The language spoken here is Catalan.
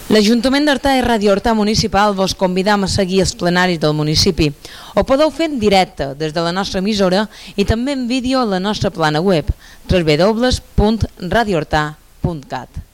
L'Ajuntament d'Artà i Ràdio Artà Municipal vos convidam a seguir els plenaris del municipi. Ho podeu fer en directe des de la nostra emissora i també en vídeo a la nostra plana web www.radioartà.cat.